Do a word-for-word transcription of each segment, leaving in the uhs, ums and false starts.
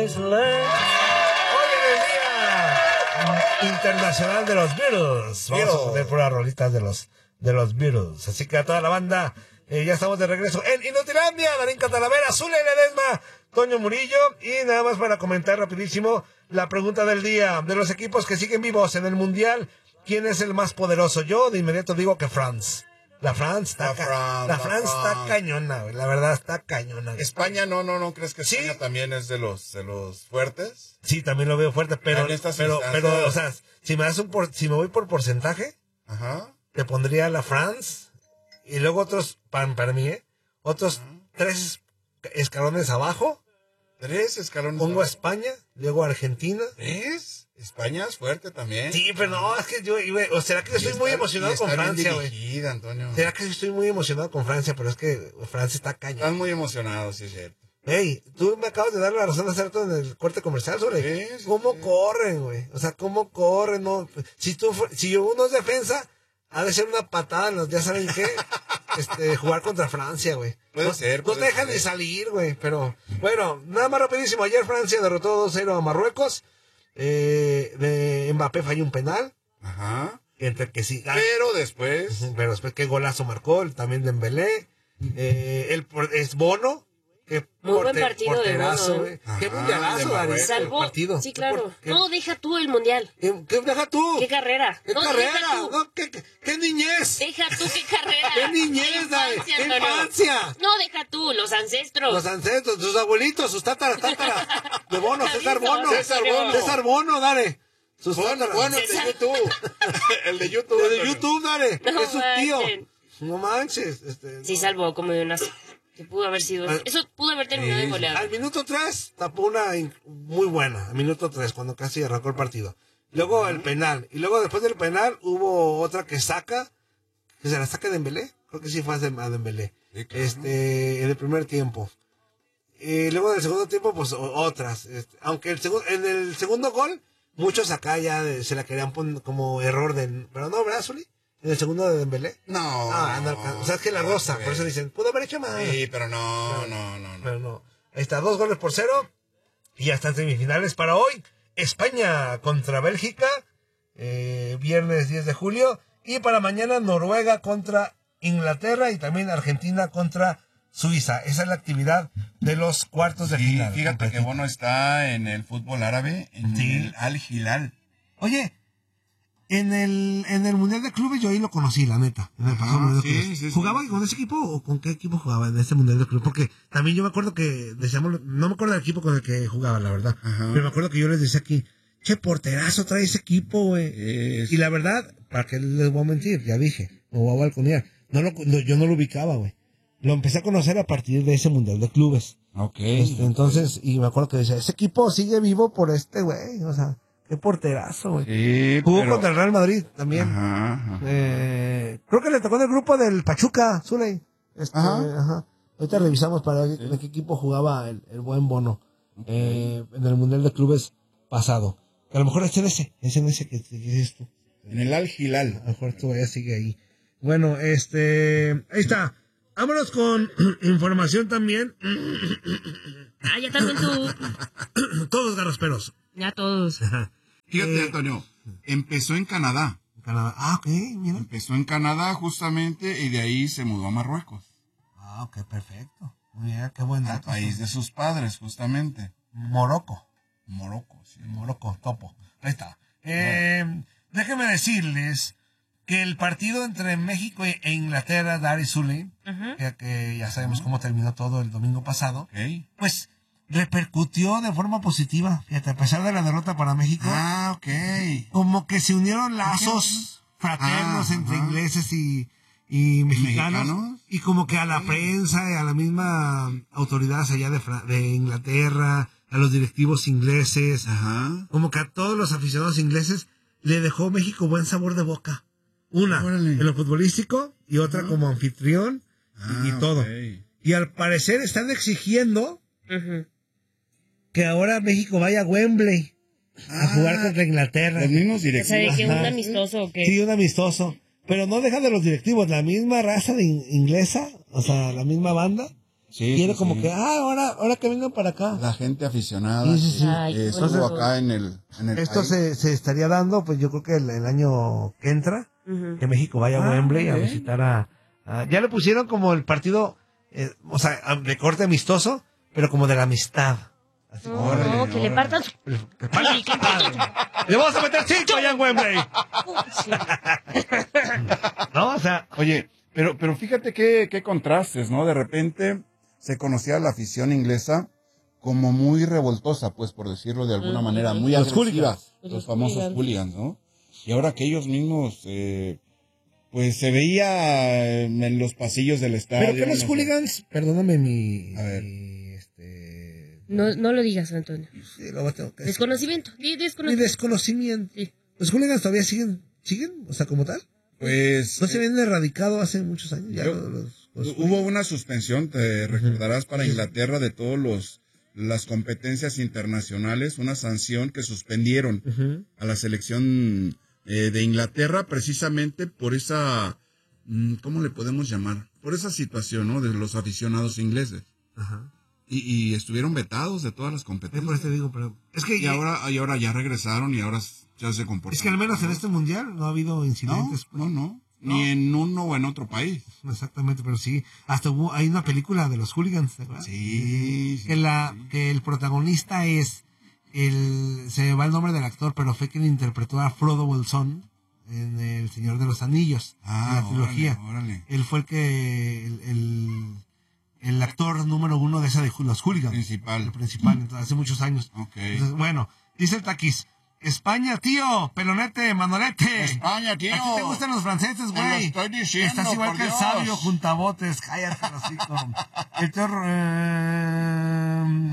Graceland. Hoy en el Día Internacional de los Beatles. Vamos Beatles. a poner por las rolitas de los, de los Beatles. Así que a toda la banda, eh, ya estamos de regreso en Inutilandia. Darín Catalavera, Zule Ledesma, Toño Murillo. Y nada más para comentar rapidísimo la pregunta del día. De los equipos que siguen vivos en el Mundial, ¿quién es el más poderoso? Yo de inmediato digo que France. La France está, la ca France, la France la está cañona, güey. La verdad está cañona. Güey. España, no, no, no, ¿crees que España ¿Sí? también es de los, de los fuertes? Sí, también lo veo fuerte, pero, pero, pero, o sea, si me das un por, si me voy por porcentaje, ajá, te pondría la France y luego otros, para, para mí, ¿eh? Otros ajá. tres escalones abajo. Tres escalones Pongo abajo. a España, luego a Argentina. ¿Tres? España es fuerte también. Sí, pero no, es que yo, o será que yo estoy está, muy emocionado con Francia, güey. Será que yo estoy muy emocionado con Francia, pero es que Francia está cañón. Están muy emocionados, sí es cierto. Ey, tú me acabas de dar la razón hace rato en el corte comercial sobre sí, sí, cómo sí. corren, güey. O sea, cómo corren, no. Si tú, si uno es defensa, ha de ser una patada, ¿no? Ya saben qué, este, jugar contra Francia, güey. Puede no, ser. No te dejan de salir, güey, pero, bueno, nada más rapidísimo. Ayer Francia derrotó dos cero a Marruecos. Eh, de Mbappé falló un penal. Ajá. Entre que sí. Pero después. Pero después, qué golazo marcó también Dembélé. Eh, el, es Bono. Qué Muy porte, buen partido porterazo, de Bono. ¿eh? Qué mundialazo, Dani. Salvó. Partido. Sí, claro. ¿Qué, no, deja tú el mundial. ¿Qué, qué deja tú? ¿Qué carrera? ¿Qué no, carrera? Deja tú. No, ¿qué, qué, ¿Qué niñez? Deja tú, ¿qué carrera? ¿Qué niñez, Dani? ¿Qué infancia? No, deja tú, los ancestros. Los ancestros, sus abuelitos, sus tátaras, tátaras. De Bono, César Bono. César Bono. César Bono, dale. Sus bueno, bueno, el de YouTube. el de YouTube. El de YouTube, dale. No es su tío. manchen. No manches. Este, sí, no. salvó como de unas... Que pudo haber sido... Al, eso pudo haber terminado eh, en goleada. Al minuto tres tapó una muy buena. Al minuto tres, cuando casi arrancó el partido. Luego el penal. Y luego después del penal hubo otra que saca. Que se la saca de Dembélé. Creo que sí fue a Dembélé. Sí, claro. Este, en el primer tiempo. Y luego del segundo tiempo, pues otras. Este, aunque el segundo, en el segundo gol, muchos acá ya de, se la querían poner como error de... Pero no, ¿verdad, Zuli? En el segundo de Dembélé. No. Ah, no, o sea, es que la rosa, por eso dicen, pudo haber hecho más. Sí, pero no, no, no, no. Pero no. Ahí está, dos goles por cero. Y ya están semifinales para hoy. España contra Bélgica, eh, viernes diez de julio. Y para mañana Noruega contra Inglaterra y también Argentina contra Suiza. Esa es la actividad de los cuartos de sí, final. Fíjate completito. Que Bono está en el fútbol árabe, en sí. el Al Hilal. Oye, en el en el Mundial de Clubes yo ahí lo conocí, la neta. En el ah, Mundial sí, de Clubes. Sí, ¿Jugaba sí. con ese equipo o con qué equipo jugaba en ese Mundial de Clubes? Porque también yo me acuerdo que decíamos, no me acuerdo del equipo con el que jugaba, la verdad. Ajá. Pero me acuerdo que yo les decía aquí, che, porterazo trae ese equipo, güey. Es... Y la verdad, para que les voy a mentir, ya dije, me voy a balconear. No lo, no, yo no lo ubicaba, güey. Lo empecé a conocer a partir de ese Mundial de Clubes. Ok. Este, entonces, y me acuerdo que decía, ese equipo sigue vivo por este güey, o sea, qué porterazo, güey. Sí, jugó pero... contra el Real Madrid también. Ajá, ajá. Eh, creo que le tocó en el grupo del Pachuca, Zuley. Este, ajá. ajá. Ahorita revisamos para ver sí. en qué equipo jugaba el, el buen Bono. Okay. Eh, en el Mundial de Clubes pasado. A lo mejor es en ese, es en ese que, que dices tú. En el Al Hilal. A lo mejor todavía sigue ahí. Bueno, este, ahí está. Vámonos con información también. Ah, ya también tú. Todos garrasperos. Ya todos. Fíjate, Eh, Antonio, empezó en Canadá. Canadá. Ah, ok, mira. Empezó en Canadá justamente y de ahí se mudó a Marruecos. Ah, ok, perfecto. Mira, qué buen dato. Al país de sus padres, justamente. Morocco. Morocco, sí. Morocco, topo. Ahí está. Eh, oh. Déjenme decirles que el partido entre México e Inglaterra, Dari Zuley, uh-huh. que, que ya sabemos uh-huh. cómo terminó todo el domingo pasado, okay. pues repercutió de forma positiva. Fíjate, a pesar de la derrota para México, ah, okay. como que se unieron lazos okay. fraternos ah, entre uh-huh. ingleses y, y mexicanos, ¿mexicanos? Y como que a la okay. prensa y a la misma autoridad allá de, de Inglaterra, a los directivos ingleses, uh-huh. como que a todos los aficionados ingleses le dejó México buen sabor de boca. Una, Órale. en lo futbolístico, y otra uh-huh. como anfitrión, ah, y, y todo. Okay. Y al parecer están exigiendo uh-huh. que ahora México vaya a Wembley ah, a jugar contra Inglaterra. Los mismos directivos. O sea, ¿que un amistoso o qué? Sí, un amistoso. Pero no dejan de los directivos, la misma raza de in- inglesa, o sea, la misma banda, Sí, quiere sí, como sí. que, ah, ahora, ahora que vengan para acá. La gente aficionada Sí, sí, sí. Ay, que qué estuvo bonito. acá en el, en el Esto país. se, se estaría dando, pues yo creo que el, el año que entra, Ujú. que México vaya a Ah, Wembley a bien. visitar a, a- ya le pusieron como el partido, eh, o sea, a- de corte amistoso, pero como de la amistad. Así como, No, Órale, no, que le órale. partan su... que para- Sí, que- le vamos a meter cinco allá en Wembley. Sí. ¿No? O sea, Oye, pero, pero fíjate qué, qué contrastes, ¿no? De repente se conocía a la afición inglesa como muy revoltosa, pues, por decirlo de alguna Ujú. manera, muy Los agresiva. hooligans. Los, Los famosos hooligans. hooligans, ¿no? Y ahora que ellos mismos, eh, pues, se veía en los pasillos del estadio. pero que los no sé. hooligans, perdóname mi, A ver. mi, este, No, no lo digas, Antonio. sí, lo voy a tener que decir. Desconocimiento. Di Mi desconocimiento. desconocimiento. Sí. Los hooligans todavía siguen, siguen, o sea, como tal. Pues, No se habían erradicado hace muchos años. Ya Yo- los, los- los hubo una suspensión, te recordarás, para Inglaterra de todos los las competencias internacionales, una sanción que suspendieron Ujú. a la selección eh, de Inglaterra precisamente por esa, mm, ¿cómo le podemos llamar? Por esa situación, ¿no? De los aficionados ingleses. Ajá. Y, y estuvieron vetados de todas las Es por competencias. eso te digo, pero es que Y ahora, y ahora ya regresaron y ahora ya se comportan. es que al menos en este mundial no ha habido No, incidentes. pues. no, no. Ni en uno o en otro país. Exactamente, pero sí, hasta hubo, hay una película de los hooligans, ¿te acuerdas? Sí, sí, que la que el protagonista es el se me va el nombre del actor, pero fue quien interpretó a Frodo Bolsón en El Señor de los Anillos, Ah, en la trilogía. órale, órale. Él fue el que el, el, el actor número uno de esa de los hooligans, Principal. el principal, entonces, hace muchos años. Ok. Entonces, bueno, dice el Taquis, España, tío, pelonete, manolete. España, tío. ¿A ti te gustan los franceses, Te lo güey? estoy diciendo, Estás igual por que el Dios. sabio juntabotes. Cállate, hocico. El terror... Eh...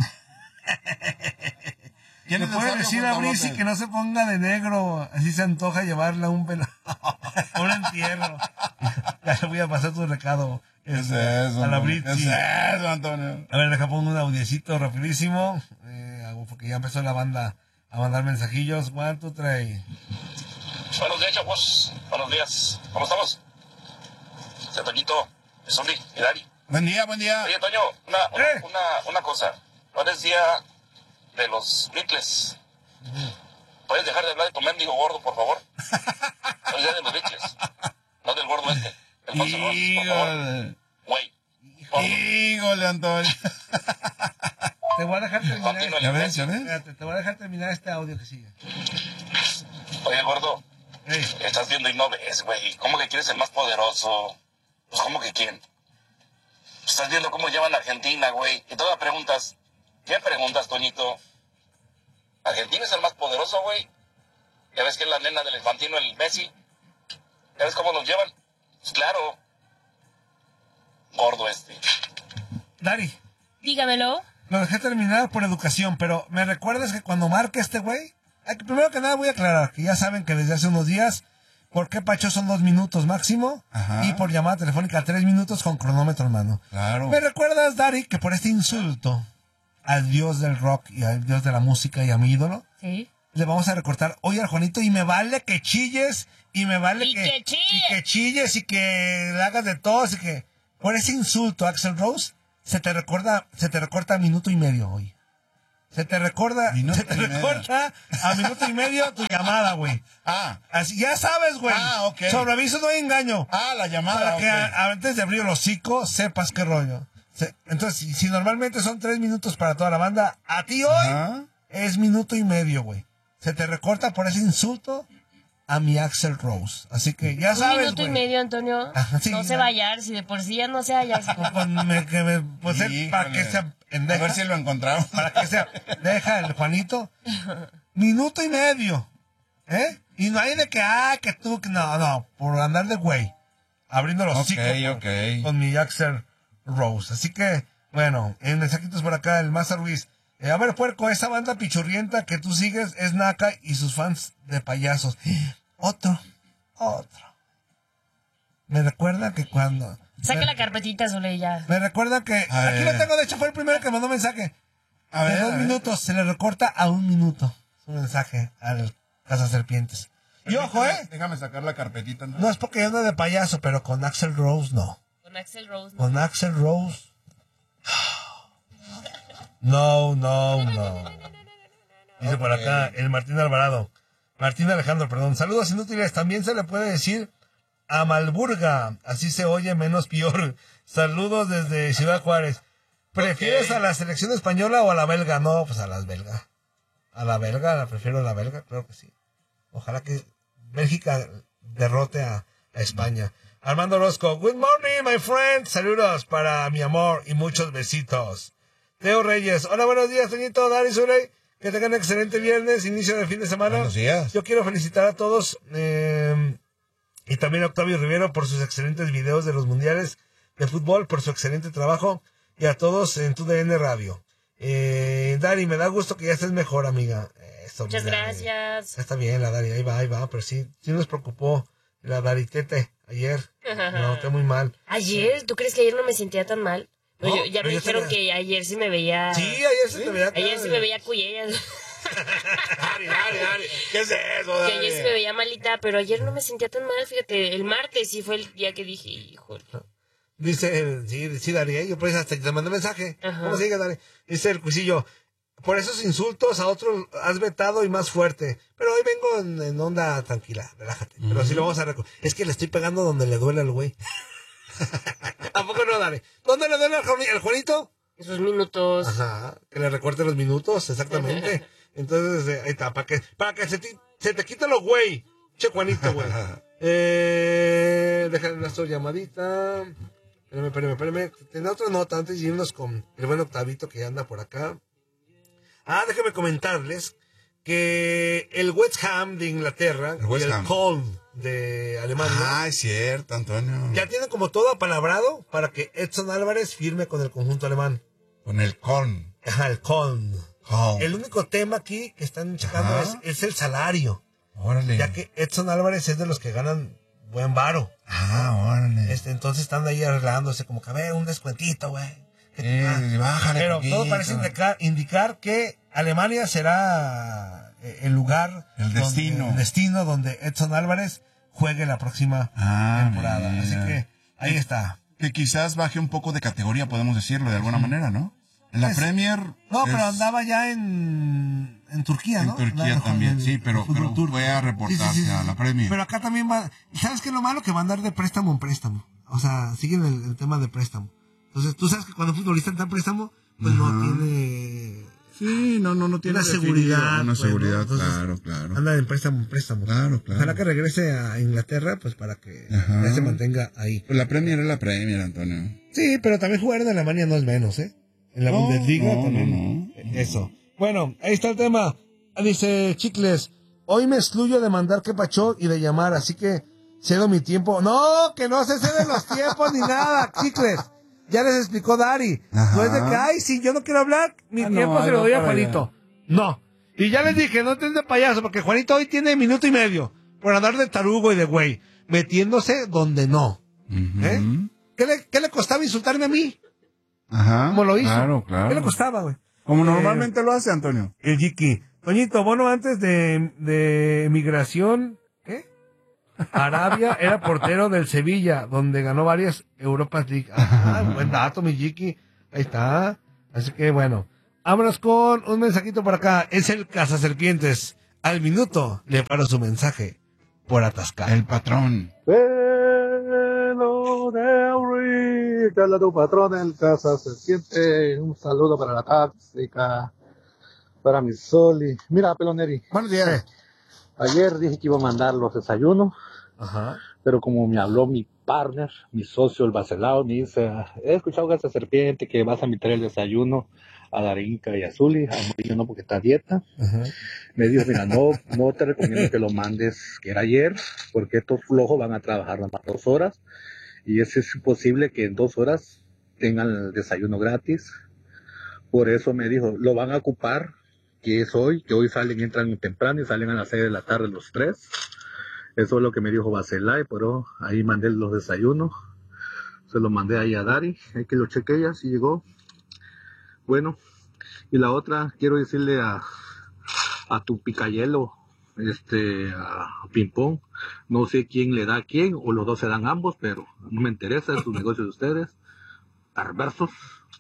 ¿Quién ¿Le es el puede sabio decir a juntabotes? Brisi que no se ponga de negro? Así se antoja llevarle a un pelo... a un entierro. Ya le voy a pasar tu recado. ¿Qué este, es eso? a la Antonio? Brisi. ¿Qué es eso, Antonio? A ver, deja pongo un audiecito rapidísimo. Eh, porque ya empezó la banda a mandar mensajillos. One, two, three. Buenos días, chavos. Buenos días. ¿Cómo estamos? Soy Toñito, Zuli y Dari. Buen día, buen día. Oye, Toño, una, una, Eh. una, una cosa. Ahora es día de los Beatles. ¿Puedes dejar de hablar de tu mendigo gordo, por favor? Ahora es día de los Beatles. No del gordo este. El Fox Rose, por favor. Híjole. Güey. Gordo. Híjole, Antonio. Te voy a dejar terminar. Continúa, ¿Ya ves, imbécil. ya ves? Espérate, te voy a dejar terminar este audio que sigue. Oye, gordo. Ey, Estás viendo y no ves, güey. ¿Cómo que quieres el más poderoso? Pues, ¿cómo que quién? Estás viendo cómo llevan a Argentina, güey. Y todas preguntas. ¿Qué preguntas, Toñito? ¿Argentina es el más poderoso, güey? ¿Ya ves que es la nena del infantino, el Messi? ¿Ya ves cómo nos llevan? Pues claro. Gordo este. Dari, Dígamelo. lo dejé terminar por educación, pero me recuerdas que cuando marque este güey, hay que- primero que nada voy a aclarar que ya saben que desde hace unos días, ¿por qué Pacho son dos minutos máximo? Ajá. Y por llamada telefónica tres minutos con cronómetro en mano. Claro. ¿Me recuerdas, Dari, que por este insulto al dios del rock y al dios de la música y a mi ídolo, Sí. le vamos a recortar hoy al Juanito y me vale que chilles y me vale Y que, que chille. y que chilles y que le hagas de todo, así que por ese insulto a Axl Rose se te recuerda, se te recorta minuto y medio hoy. Se te recuerda, Minuto se te y medio. recorta a minuto y medio tu llamada, güey. Ah, Así ya sabes, güey. Ah, ok. Sobre aviso no hay engaño. ah, la llamada. Para que ok. a- antes de abrir el hocico sepas qué rollo. Se- Entonces, si, si normalmente son tres minutos para toda la banda, a ti hoy Ajá. es minuto y medio, güey. Se te recorta por ese insulto a mi Axl Rose. Así que ya Un sabes, minuto y güey. medio, Antonio. Ajá, sí, no ya. se va a hallar, si de por sí ya no se halla. Pues, pues, me- que me- pues, eh, para Híjole. que sea A pendeja. ver si lo encontramos. Para que sea. Deja el Juanito. Minuto y medio. ¿Eh? Y no hay de que, ah, que tú, que no, no. Por andar de güey. Abriendo los Ok, hocicos con- ok. con mi Axl Rose. Así que, bueno, en mensajitos por acá, el Maza Ruiz. Eh, a ver, puerco, esa banda pichurrienta que tú sigues es Naka y sus fans de payasos. Otro, otro. Me recuerda que cuando... Saca me, la carpetita, Zule, ya. me recuerda que... A Aquí ver. lo tengo, de hecho fue el primero que mandó mensaje. A de ver, dos a ver. minutos, se le recorta a un minuto su mensaje al Casa Serpientes. Y ojo, ¿eh? Déjame sacar la carpetita. ¿no? No es porque yo ando de payaso, pero con Axl Rose no. Con Axl Rose. ¿no? Con Axl Rose No, no, no. Dice okay. Por acá el Martín Alvarado. Martín Alejandro, perdón. Saludos inútiles. También se le puede decir a Malburga. Así se oye menos peor. Saludos desde Ciudad Juárez. ¿Prefieres okay. a la selección española o a la belga? No, pues a las belgas. A la belga, la prefiero a la belga, creo que sí. Ojalá que Bélgica derrote a, a España. Armando Orozco. Good morning, my friend. Saludos para mi amor y muchos besitos. Teo Reyes. Hola, buenos días, Toñito, Dari, Zuley. Que tengan un excelente viernes, inicio del fin de semana. Buenos días. Yo quiero felicitar a todos eh, y también a Octavio Rivero por sus excelentes videos de los mundiales de fútbol, por su excelente trabajo, y a todos en tu D N Radio. Eh, Dari, me da gusto que ya estés mejor, amiga. Eso, Muchas mira, gracias. Eh, está bien la Dari, ahí va, ahí va, pero sí, sí nos preocupó la Daritete ayer. No, está muy mal. ¿Ayer? ¿Tú crees que ayer no me sentía tan mal? No, No, yo, ya me dijeron te... que ayer sí me veía... Sí, ayer sí, sí te veía... Ayer sí me veía cuyellas. Dari, Dari, Dari. ¿Qué es eso, Dari? Que ayer sí me veía malita, pero ayer no me sentía tan mal, fíjate. El martes sí fue el día que dije, híjole. Dice, sí, sí, Dari, yo por eso hasta te mandé mensaje. Ajá. ¿Cómo sigue, Dari? Dice el cuisillo, por esos insultos a otros has vetado y más fuerte. Pero hoy vengo en, en onda tranquila, relájate. Uh-huh. Pero sí lo vamos a recordar. Es que le estoy pegando donde le duele al güey. ¿A poco no, Dari? ¿Dónde le duele al, al Juanito? Esos minutos. Ajá, que le recorte los minutos, exactamente. Entonces, eh, ahí está, para que, para que se, te, se te quite los güey. Che, Juanito, güey. eh, déjale una sola llamadita. Espérame, espérame, espérame. Tenía otra nota antes de irnos con el buen Octavito que anda por acá. Ah, déjame comentarles que el West Ham de Inglaterra el y el Köln de Alemania. Ah, es cierto, Antonio. Ya tienen como todo apalabrado para que Edson Álvarez firme con el conjunto alemán. Con el Köln. Ajá, el Köln. Oh. El único tema aquí que están checando es, es el salario. Órale. Ya que Edson Álvarez es de los que ganan buen varo. Ah, órale. Este, entonces están ahí arreglándose como que, a ver, un descuentito, güey. Eh, bájale Pero poquito. todo parece indicar, indicar que Alemania será el lugar, el destino, donde, el destino donde Edson Álvarez juegue la próxima ah, temporada. Mira. Así que ahí que, está. Que quizás baje un poco de categoría, podemos decirlo de alguna sí. manera, ¿no? En la es, Premier. No, es, pero andaba ya en, en Turquía, ¿no? En Turquía andaba también, en, sí, pero, pero fue a reportarse sí, sí, sí, a la Premier. Pero acá también va. ¿Sabes qué es lo malo? Que va a andar de préstamo en préstamo. O sea, siguen el, el tema de préstamo. Entonces, tú sabes que cuando un futbolista está en préstamo, pues uh-huh. no tiene... Sí, no, no, no tiene una seguridad. Una pues, seguridad, ¿no? Entonces, claro, claro. Anda en préstamo en préstamo. Claro, claro. Ojalá que regrese a Inglaterra, pues para que ya se mantenga ahí. Pues la Premier es la Premier, Antonio. Sí, pero también jugar en Alemania no es menos, ¿eh? En la no, Bundesliga no, también. No, no. Eso. Bueno, ahí está el tema. Dice Chicles, hoy me excluyo de mandar que pachó y de llamar, así que cedo mi tiempo. No, que no se ceden los tiempos ni nada, Chicles. Ya les explicó Dari. Ajá. No es de que, ay, si yo no quiero hablar, mi ah, tiempo no, se lo doy a Juanito. Allá. No. Y ya les dije, no estén de payaso, porque Juanito hoy tiene minuto y medio por andar de tarugo y de güey, metiéndose donde no. Uh-huh. ¿Eh? ¿Qué le, ¿Qué le costaba insultarme a mí? Ajá. ¿Cómo lo hizo? Claro, claro. ¿Qué le costaba, güey? Como eh, normalmente lo hace, Antonio. El Jiki. Toñito, bueno, antes de, de migración, ¿qué? Arabia era portero del Sevilla, donde ganó varias Europas League. Ah, buen dato, mi Jiki. Ahí está. Así que bueno, vámonos con un mensajito por acá. Es el Cazaserpientes. Al minuto le paro su mensaje por atascar. El patrón. Hello there, te habla tu patrón, el Cazaserpiente. Un saludo para la táctica, para mi Soli. Mira, Peloneri. Buenos días. Ayer dije que iba a mandar los desayunos, ajá, pero como me habló mi partner, mi socio, el Bacelao, me dice, he escuchado Cazaserpiente que vas a meter el desayuno a Darinka y a Zuli, a Murillo no porque está a dieta. ajá. Me dijo, mira, no, no te recomiendo que lo mandes, que era ayer, porque estos flojos van a trabajar nada más dos horas, y es imposible que en dos horas tengan el desayuno gratis. Por eso me dijo, lo van a ocupar, que es hoy, que hoy salen, entran temprano y salen a las seis de la tarde los tres. Eso es lo que me dijo Bacelay, pero ahí mandé los desayunos, se los mandé ahí a Dari, hay que lo chequeé ya, si llegó. Bueno, y la otra, quiero decirle a, a tu picayelo, este, a Pimpón, no sé quién le da a quién, o los dos se dan ambos, pero no me interesa, es su negocio de ustedes, perversos.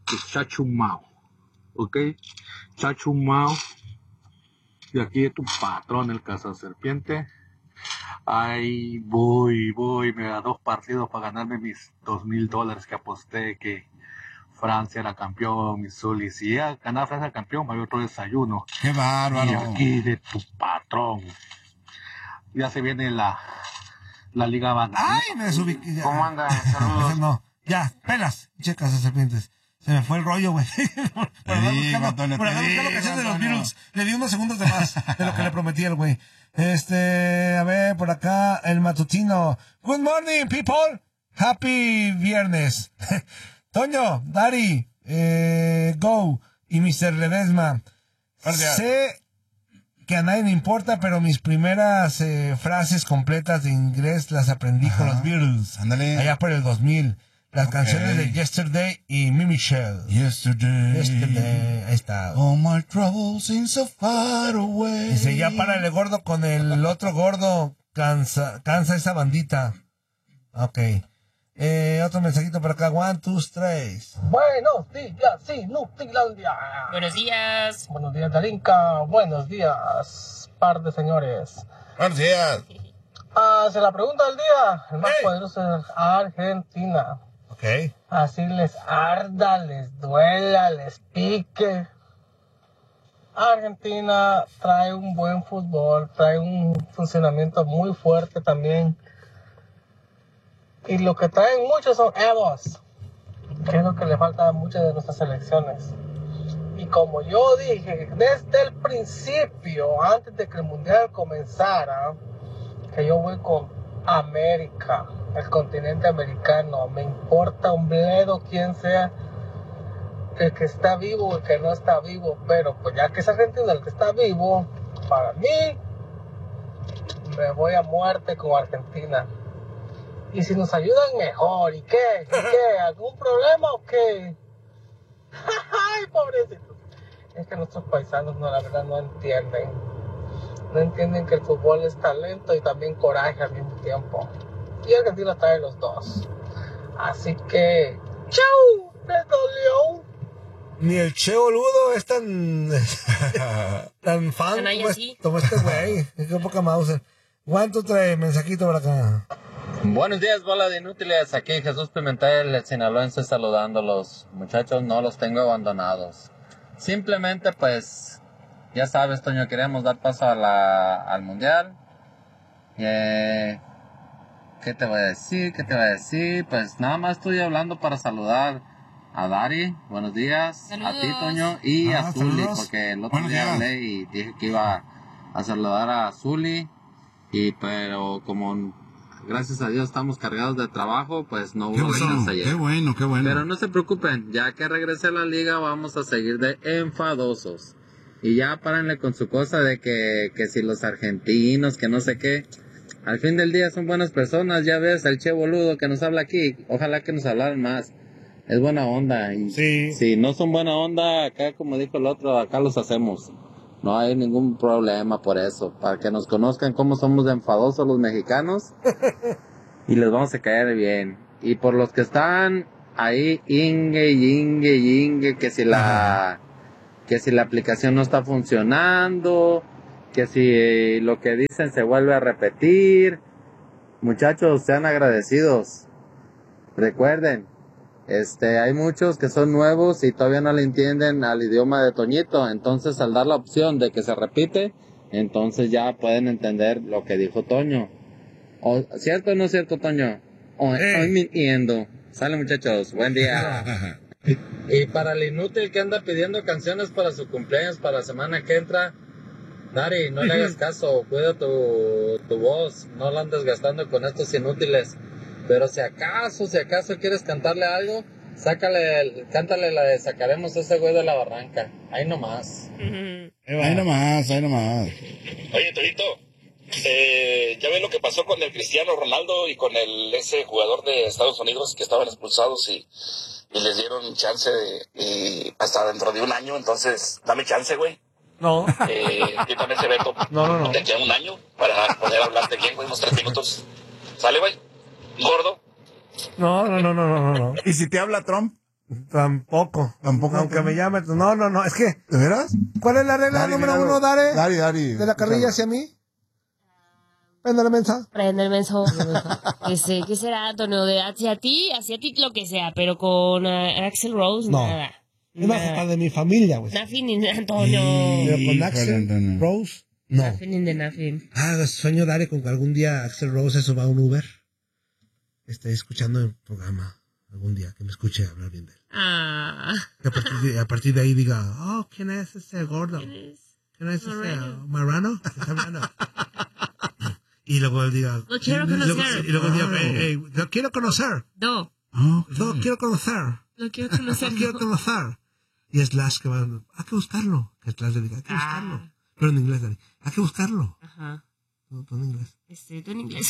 es Chachumao, ¿ok? Chachumao. Y aquí es tu patrón, el cazaserpiente. Ay, voy, voy, me da dos partidos para ganarme mis dos mil dólares que aposté que Francia era campeón, mi Zuli. Si ya ganar Francia campeón, me había otro desayuno. Qué bárbaro. Y aquí de tu patrón. Ya se viene la, la Liga Banda. Ay, me desubiqué. Ya. ¿Cómo anda? Saludos. No, ya, pelas, checas a serpientes. Se me fue el rollo, güey. por Te andar digo, buscando, Antonio, por te andar buscando digo, canciones de los Antonio. Beatles. Le di unos segundos de más de lo que le prometí el güey. Este, a ver, por acá, el matutino. Good morning, people. Happy viernes. Toño, Dari, eh, Go y mister Ledesma. Sé que a nadie le importa, pero mis primeras eh, frases completas de inglés las aprendí Ajá. con los Beatles. Ándale. Allá por el dos mil. Las Ok. canciones de Yesterday y Me Michelle. Yesterday. Yesterday, ahí está. All my troubles seem so far away. Dice, ya para el gordo con el otro gordo. Cansa, cansa esa bandita. Ok. Eh, otro mensajito por acá. One, two, tres. Buenos días, sí, Nutilandia. Buenos días. Buenos días, Darinka. Buenos días, par de señores. Buenos días. Ah, se la pregunta del día. El más Hey. poderoso es Argentina. Ok. Así les arda, les duela, les pique. Argentina trae un buen fútbol, trae un funcionamiento muy fuerte también. Y lo que traen muchos son egos, que es lo que le falta a muchas de nuestras selecciones. Y como yo dije desde el principio, antes de que el mundial comenzara, que yo voy con América, el continente americano. Me importa un bledo quién sea, el que está vivo o el que no está vivo, pero pues ya que es Argentina el que está vivo, para mí me voy a muerte con Argentina. Y si nos ayudan mejor, ¿y qué? ¿Y qué? ¿Algún problema o qué? Ay, pobrecitos. Es que nuestros paisanos no, la verdad no entienden. No entienden que el fútbol es talento y también coraje al mismo tiempo. Y Argentina trae los dos. Así que, ¡chau! ¡Les dolió! Ni el Che Boludo es tan tan fan Tan ahí como, así. es- como este güey. Qué poca Mauser. One, two, tres, mensajito por acá. Buenos días, bola de inútiles. Aquí Jesús Pimentel, el sinaloense, saludándolos. Muchachos, no los tengo abandonados. Simplemente, pues, ya sabes, Toño, queremos dar paso a la, al mundial. Eh, ¿Qué te voy a decir? ¿Qué te voy a decir? Pues nada más estoy hablando para saludar a Dari. Buenos días. Saludos. A ti, Toño. Y Ah, a Zuli, saludos. porque el otro Buenos día días. hablé y dije que iba a saludar a Zuli. Y pero como gracias a Dios estamos cargados de trabajo, pues no Qué hubo bueno, chance ayer. qué bueno, qué bueno. Pero no se preocupen, ya que regrese a la liga vamos a seguir de enfadosos. Y ya párenle con su cosa de que, que si los argentinos, que no sé qué. Al fin del día son buenas personas, ya ves, el Che Boludo que nos habla aquí, ojalá que nos hablaran más. Es buena onda. Y Sí. si no son buena onda, acá como dijo el otro, acá los hacemos. No hay ningún problema por eso. Para que nos conozcan cómo somos de enfadosos los mexicanos. Y les vamos a caer bien. Y por los que están ahí, ingue, ingue, ingue, que si la, que si la aplicación no está funcionando, que si eh, lo que dicen se vuelve a repetir. Muchachos, sean agradecidos. Recuerden, este, hay muchos que son nuevos y todavía no le entienden al idioma de Toñito. Entonces, al dar la opción de que se repite, entonces ya pueden entender lo que dijo Toño. O, ¿cierto o no es cierto, Toño? O, Eh. Estoy mintiendo. Sale, muchachos. Buen día. Y para el inútil que anda pidiendo canciones para su cumpleaños, para la semana que entra, Dari, no le hagas caso. Cuida tu, tu voz. No la andes gastando con estos inútiles. Pero si acaso, si acaso quieres cantarle algo, sácale, cántale la de Sacaremos a ese güey de la barranca. Ahí nomás. Ahí nomás, ahí nomás. Oye, Torito, eh, ya ves lo que pasó con el Cristiano Ronaldo y con el ese jugador de Estados Unidos que estaban expulsados y, y les dieron chance de, y hasta dentro de un año, entonces dame chance, güey. No. Eh, quítame ese veto. No, no, no. Te queda un año para poder hablarte bien, güey, unos tres minutos. ¿Sale, güey? Gordo. No, no, no, no, no, no. ¿Y si te habla Trump? Tampoco. Tampoco. Aunque me llame. No, no, no. Es que. ¿De veras? ¿Cuál es la regla Dari, número míralo. uno, Dare? Dari, Dari. ¿De la carrilla hacia mí? Prende la mensa. Prende el menso. Ese, ¿qué será, Antonio? De hacia ti, hacia ti lo que sea, pero con uh, Axel Rose, No. nada. Es más, hasta de mi familia, güey. Nothing in Antonio. Pero con Híjole, Axel Antonio. Rose, no. Nothing in the nothing. Ah, sueño, Dare, con que algún día Axel Rose se suba a un Uber. Esté escuchando el programa algún día, que me escuche hablar bien de él. Ah. Que a partir de, a partir de ahí diga, oh, ¿quién es ese gordo? ¿Quién es? ¿Quién es ese Marrano. marrano? ¿Qué está hablando? Y luego él diga, Lo quiero y luego- conocer. Y luego diga, "Ey, ey, lo quiero conocer. No. Lo quiero conocer. Lo quiero conocer. Lo quiero conocer. Y Slash que va, hay que buscarlo. Que Slash le diga, hay que Ah. buscarlo. Pero en inglés, Dani, hay que buscarlo. Ajá. No, tú en inglés. Este, tú en inglés.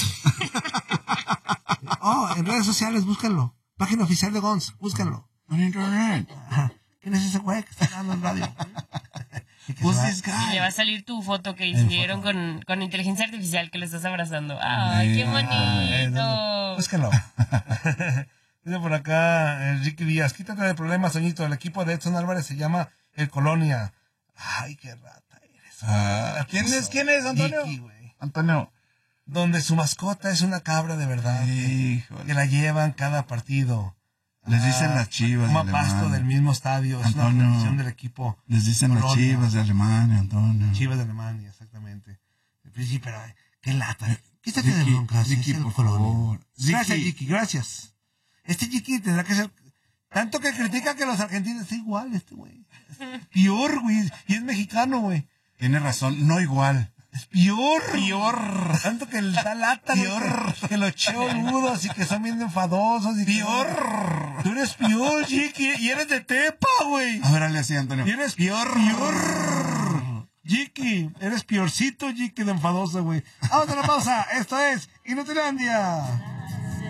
Oh, en redes sociales, búsquenlo. Página oficial de Guns, búsquenlo. En internet. Ajá. ¿Quién es ese güey que está hablando en radio? Y que Who's se va- this Y le guy? va a salir tu foto que hicieron con, con inteligencia artificial que le estás abrazando. ¡Ay, qué bonito! Búsquenlo. Dice por acá Enrique Díaz, quítate de problemas, Soñito. El equipo de Edson Álvarez se llama El Colonia. Ay, qué rata eres. Ah, ¿Quién es? ¿Quién es, Antonio? Vicky, güey. Antonio. Donde su mascota es una cabra de verdad. Que, Híjole. que la llevan cada partido. Les dicen Ah, las Chivas. Toma de pasto Alemania. del mismo estadio. Es una Antonio. tradición del equipo. Les dicen las Colonia. Chivas de Alemania, Antonio. Chivas de Alemania, exactamente. Pues sí, pero qué lata. Quítate de Ricky, broncas. Ricky, es el por Colonia. favor. Gracias, Ricky. Jiki, gracias. Este Jiki tendrá que ser... Tanto que critica que los argentinos es igual este güey. Es peor, güey. Y es mexicano, güey. Tiene razón, no igual. Es peor. Peor. Tanto que le da lata. Peor. Que, que los cheoludos y que son bien enfadosos. Y peor. Que, tú eres peor, Jiki. Y eres de Tepa, güey. A ver, hazle así, Antonio. Y eres peor. Peor. Jiki. Eres peorcito, Jiki, de enfadoso, güey. Vamos a la pausa. Esto es Inutilandia.